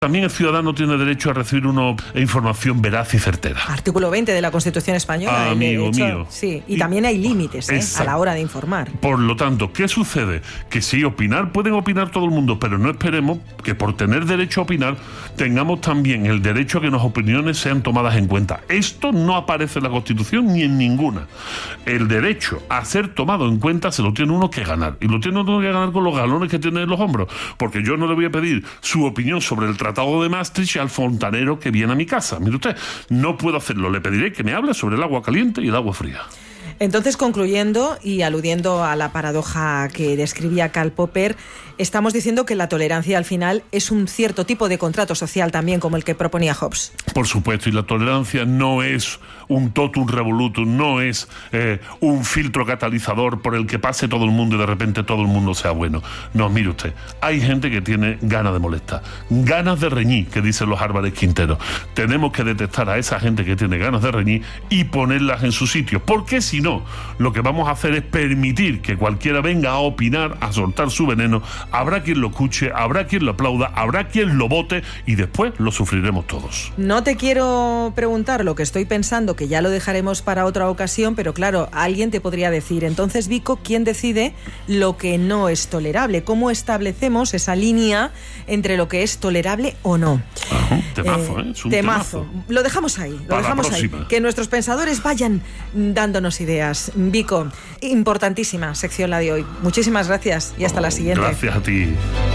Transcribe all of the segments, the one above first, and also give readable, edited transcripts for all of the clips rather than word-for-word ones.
También el ciudadano tiene derecho a recibir una información veraz y certera. Artículo 20 de la Constitución Española. Amigo mío. Sí, y también hay límites a la hora de informar. Por lo tanto, ¿qué sucede? Que sí, pueden opinar todo el mundo, pero no esperemos que por tener derecho a opinar tengamos también el derecho a que nuestras opiniones sean tomadas en cuenta. Esto no aparece en la Constitución ni en ninguna. El derecho a ser tomado en cuenta se lo tiene uno que ganar. Y lo tiene uno que ganar con los galones que tiene en los hombros. Porque yo no le voy a pedir su opinión sobre el Tratado de Maastricht al fontanero que viene a mi casa. Mire usted, no puedo hacerlo. Le pediré que me hable sobre el agua caliente y el agua fría. Entonces, concluyendo y aludiendo a la paradoja que describía Karl Popper, estamos diciendo que la tolerancia al final es un cierto tipo de contrato social también, como el que proponía Hobbes. Por supuesto, y la tolerancia no es un totum revolutum, no es un filtro catalizador por el que pase todo el mundo y de repente todo el mundo sea bueno. No, mire usted, hay gente que tiene ganas de molestar, ganas de reñir, que dicen los Álvarez Quintero. Tenemos que detectar a esa gente que tiene ganas de reñir y ponerlas en su sitio, porque si no, lo que vamos a hacer es permitir que cualquiera venga a opinar, a soltar su veneno. Habrá quien lo escuche, habrá quien lo aplauda, habrá quien lo vote y después lo sufriremos todos. No te quiero preguntar lo que estoy pensando, que ya lo dejaremos para otra ocasión, pero claro, alguien te podría decir, entonces, Vico, ¿quién decide lo que no es tolerable? ¿Cómo establecemos esa línea entre lo que es tolerable o no? Temazo, es un temazo. Lo dejamos ahí, que nuestros pensadores vayan dándonos ideas. Vico, importantísima sección la de hoy. Muchísimas gracias y hasta la siguiente. Gracias a ti.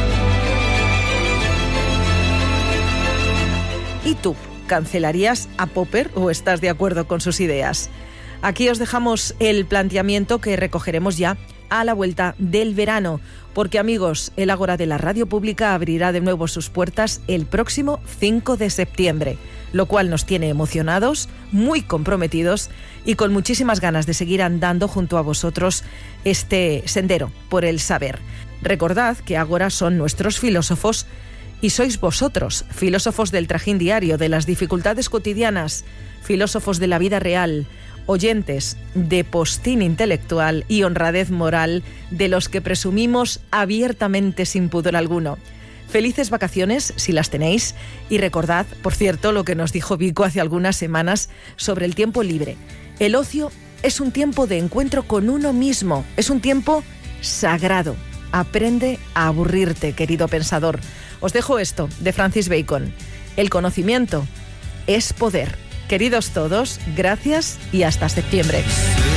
¿Y tú? ¿Cancelarías a Popper o estás de acuerdo con sus ideas? Aquí os dejamos el planteamiento que recogeremos ya a la vuelta del verano, porque amigos, el Ágora de la Radio Pública abrirá de nuevo sus puertas el próximo 5 de septiembre, lo cual nos tiene emocionados, muy comprometidos y con muchísimas ganas de seguir andando junto a vosotros este sendero por el saber. Recordad que Ágora son nuestros filósofos y sois vosotros, filósofos del trajín diario, de las dificultades cotidianas, filósofos de la vida real, oyentes de postín intelectual y honradez moral de los que presumimos abiertamente sin pudor alguno. Felices vacaciones, si las tenéis, y recordad, por cierto, lo que nos dijo Vico hace algunas semanas sobre el tiempo libre. El ocio es un tiempo de encuentro con uno mismo, es un tiempo sagrado. Aprende a aburrirte, querido pensador. Os dejo esto de Francis Bacon. El conocimiento es poder. Queridos todos, gracias y hasta septiembre.